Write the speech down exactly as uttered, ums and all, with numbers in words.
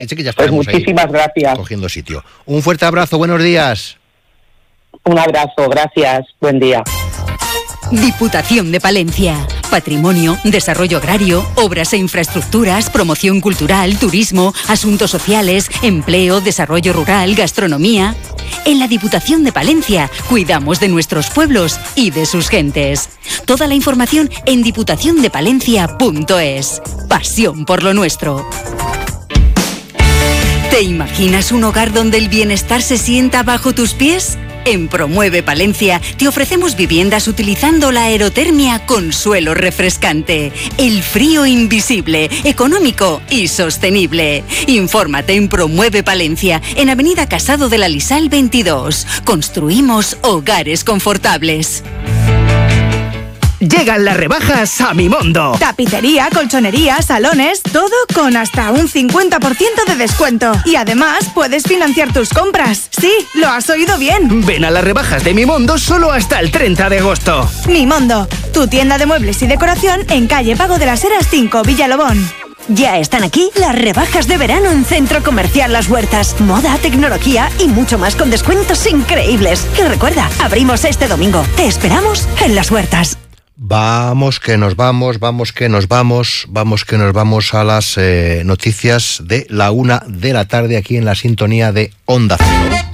Ese que ya Pues muchísimas ahí, gracias. cogiendo sitio. Un fuerte abrazo, buenos días. Un abrazo, gracias, buen día. Diputación de Palencia. Patrimonio, desarrollo agrario, obras e infraestructuras, promoción cultural, turismo, asuntos sociales, empleo, desarrollo rural, gastronomía. En la Diputación de Palencia cuidamos de nuestros pueblos y de sus gentes. Toda la información en diputación de palencia punto es. Pasión por lo nuestro. ¿Te imaginas un hogar donde el bienestar se sienta bajo tus pies? En Promueve Palencia te ofrecemos viviendas utilizando la aerotermia con suelo refrescante. El frío invisible, económico y sostenible. Infórmate en Promueve Palencia, en Avenida Casado de la Lisal veintidós. Construimos hogares confortables. Llegan las rebajas a Mimondo. Tapicería, colchonería, salones, todo con hasta un cincuenta por ciento de descuento. Y además puedes financiar tus compras. Sí, lo has oído bien. Ven a las rebajas de Mimondo solo hasta el treinta de agosto. Mimondo, tu tienda de muebles y decoración en calle Pago de las Heras cinco, Villalobón. Ya están aquí las rebajas de verano en Centro Comercial Las Huertas. Moda, tecnología y mucho más con descuentos increíbles. Y recuerda, abrimos este domingo. Te esperamos en Las Huertas. Vamos que nos vamos, vamos que nos vamos, vamos que nos vamos a las eh, noticias de la una de la tarde aquí en la sintonía de Onda Cero.